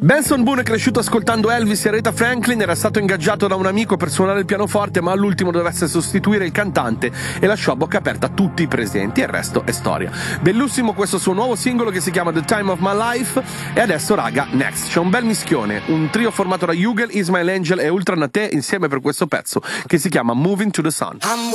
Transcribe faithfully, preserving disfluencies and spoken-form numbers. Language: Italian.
Benson Boone è cresciuto ascoltando Elvis e Aretha Franklin, era stato ingaggiato da un amico per suonare il pianoforte, ma all'ultimo dovesse sostituire il cantante e lasciò a bocca aperta tutti i presenti, e il resto è storia. Bellissimo questo suo nuovo singolo che si chiama The Time of My Life, e adesso raga, next, c'è un bel mischione, un trio formato da Hugel, Ismail Angel e Ultra Naté insieme per questo pezzo che si chiama Moving to the Sun.